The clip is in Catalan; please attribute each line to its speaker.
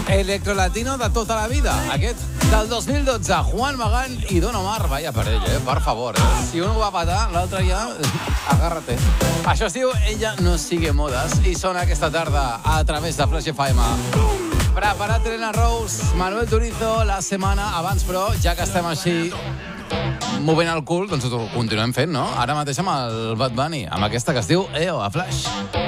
Speaker 1: Electrolatino de tota la vida. Aquest del 2012, Juan Magán i Don Omar. Vaya per ell, per favor. Si un ho va patar, l'altre ja... Agárrate. Això es diu Ella no sigue modes i sona aquesta tarda a través de Flash FM. Preparat Elena Rose, Manuel Turizo, la setmana abans, però ja que estem així movent el cul, doncs ho continuem fent, no? Ara mateix amb el Bad Bunny, amb aquesta que es diu EO a Flash.